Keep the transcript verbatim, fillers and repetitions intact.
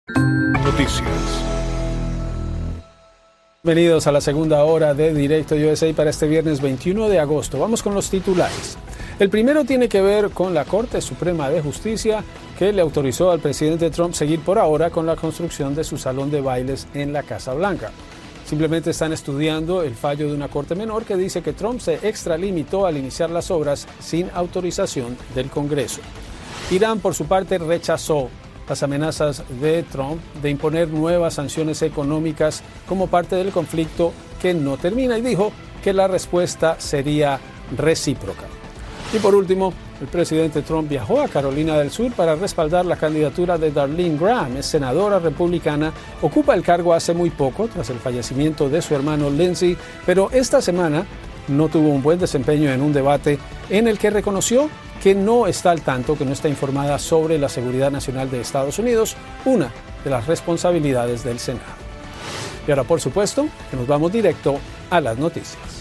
Noticias. Bienvenidos a la segunda hora de Directo U S A para este viernes veintiuno de agosto. Vamos con los titulares. El primero tiene que ver con la Corte Suprema de Justicia, que le autorizó al presidente Trump seguir por ahora con la construcción de su salón de bailes en la Casa Blanca. Simplemente están estudiando el fallo de una corte menor que dice que Trump se extralimitó al iniciar las obras sin autorización del Congreso. Irán, por su parte, rechazó las amenazas de Trump de imponer nuevas sanciones económicas como parte del conflicto que no termina y dijo que la respuesta sería recíproca. Y por último, el presidente Trump viajó a Carolina del Sur para respaldar la candidatura de Darlene Graham, es senadora republicana, ocupa el cargo hace muy poco tras el fallecimiento de su hermano Lindsey, pero esta semana no tuvo un buen desempeño en un debate en el que reconoció que no está al tanto, que no está informada sobre la seguridad nacional de Estados Unidos, una de las responsabilidades del Senado. Y ahora, por supuesto, que nos vamos directo a las noticias.